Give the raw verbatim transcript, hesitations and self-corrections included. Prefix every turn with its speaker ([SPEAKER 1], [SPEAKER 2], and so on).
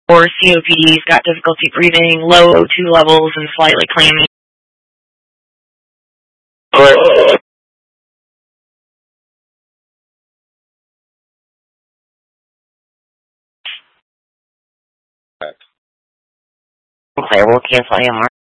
[SPEAKER 1] or C O P D. He's got difficulty breathing, low O two levels, and slightly clammy.
[SPEAKER 2] Okay, we'll cancel A M R.